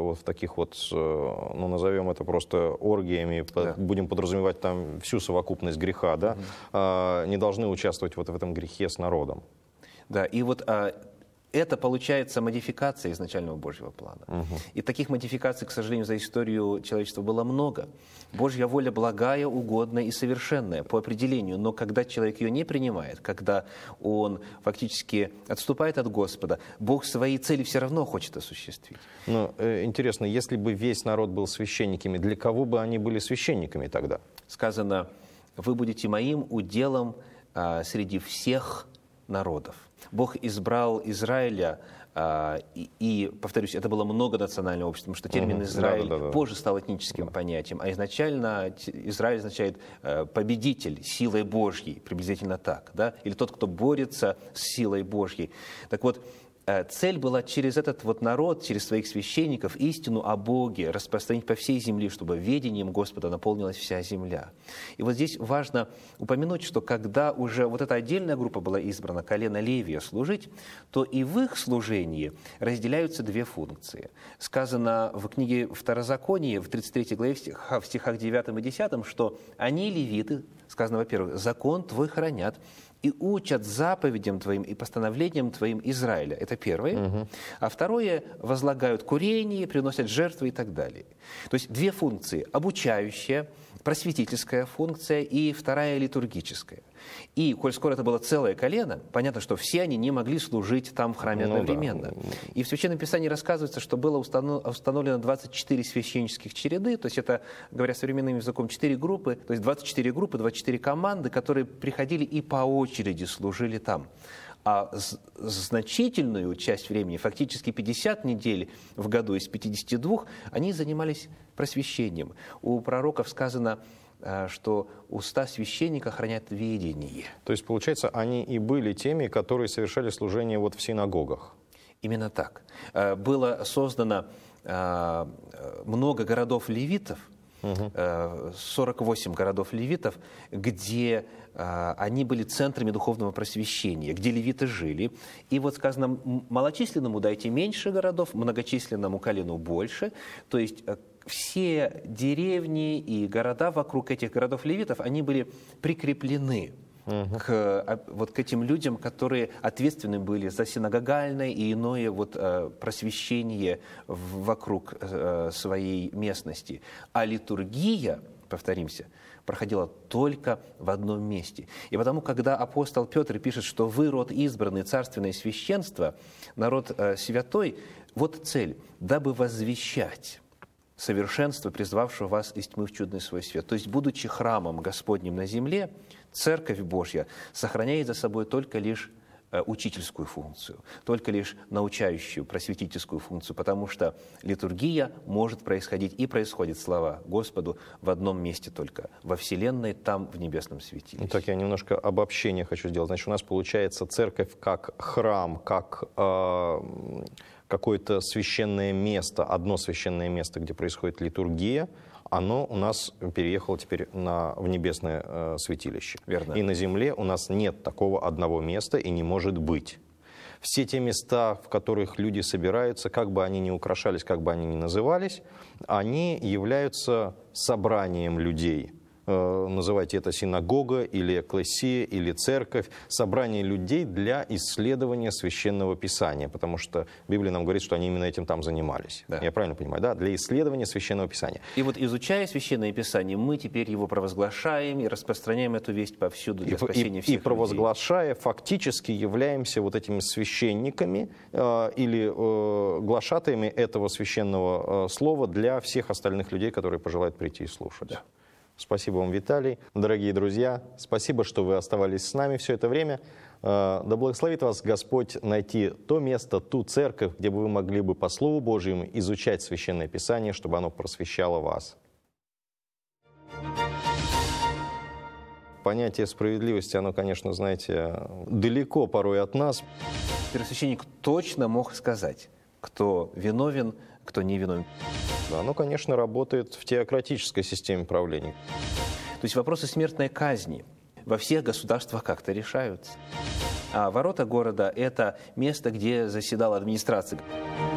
вот в таких вот, ну, назовем это просто оргиями, будем подразумевать там всю совокупность греха, да, не должны участвовать вот в этом грехе с народом. Да, и вот это получается модификация изначального Божьего плана. И таких модификаций, к сожалению, за историю человечества было много. Божья воля благая, угодная и совершенная по определению, но когда человек ее не принимает, когда он фактически отступает от Господа, Бог свои цели все равно хочет осуществить. Но интересно, если бы весь народ был священниками, для кого бы они были священниками тогда? Сказано, вы будете моим уделом среди всех народов. Бог избрал Израиля, и, повторюсь, это было многонациональное общество, потому что термин «Израиль» позже стал этническим понятием, а изначально Израиль означает «победитель силой Божьей», приблизительно так, да? Или тот, кто борется с силой Божьей. Так вот, цель была через этот вот народ, через своих священников истину о Боге распространить по всей земле, чтобы ведением Господа наполнилась вся земля. И вот здесь важно упомянуть, что когда уже вот эта отдельная группа была избрана, колено Левия, служить, то и в их служении разделяются две функции. Сказано в книге Второзакония, в 33 главе, в стихах 9 и 10, что они, левиты, сказано, во-первых, закон твой хранят, и учат заповедям твоим и постановлениям твоим Израиля. Это первое. А второе, возлагают курение, приносят жертвы и так далее. То есть две функции. Обучающая, просветительская функция и вторая литургическая. И, коль скоро это было целое колено, понятно, что все они не могли служить там в храме одновременно. И в Священном Писании рассказывается, что было установлено 24 священнических череды, то есть это, говоря современным языком, 4 группы, то есть 24 группы, 24 команды, которые приходили и по очереди служили там. А значительную часть времени, фактически 50 недель в году из 52, они занимались просвещением. У пророков сказано, что уста священника хранят ведение. То есть, получается, они и были теми, которые совершали служение вот в синагогах? Именно так. Было создано много городов левитов, 48 городов левитов, где они были центрами духовного просвещения, где левиты жили. И вот сказано, малочисленному дайте меньше городов, многочисленному колену больше. То есть все деревни и города вокруг этих городов левитов, они были прикреплены к этим людям, которые ответственны были за синагогальное и иное вот просвещение вокруг своей местности. А литургия, повторимся, проходила только в одном месте. И потому, когда апостол Петр пишет, что вы род избранный, царственное священство, народ святой, вот цель, дабы возвещать совершенство, призвавшего вас из тьмы в чудный свой свет. То есть, будучи храмом Господним на земле, Церковь Божья сохраняет за собой только лишь учительскую функцию, только лишь научающую, просветительскую функцию, потому что литургия может происходить и происходит, слава Господу, в одном месте только, во Вселенной, там, в небесном святилище. Так, я немножко обобщение хочу сделать. Значит, у нас получается церковь как храм, как какое-то священное место, одно священное место, где происходит литургия, оно у нас переехало теперь в небесное святилище. Верно. И на земле у нас нет такого одного места и не может быть. Все те места, в которых люди собираются, как бы они ни украшались, как бы они ни назывались, они являются собранием людей. Называйте это синагога, или экклесия, или церковь, собрание людей для исследования Священного Писания, потому что Библия нам говорит, что они именно этим там занимались. Да. Я правильно понимаю, да? Для исследования Священного Писания. И вот изучая Священное Писание, мы теперь его провозглашаем и распространяем эту весть повсюду для спасения всех людей. И провозглашая, фактически являемся вот этими священниками или глашатаями этого священного слова для всех остальных людей, которые пожелают прийти и слушать. Да. Спасибо вам, Виталий. Дорогие друзья, спасибо, что вы оставались с нами все это время. Да благословит вас Господь найти то место, ту церковь, где вы могли бы по Слову Божьему изучать Священное Писание, чтобы оно просвещало вас. Понятие справедливости, оно, конечно, знаете, далеко порой от нас. Первосвященник точно мог сказать, кто виновен, кто не виновен. Оно, конечно, работает в теократической системе правления. То есть вопросы смертной казни во всех государствах как-то решаются. А ворота города – это место, где заседала администрация.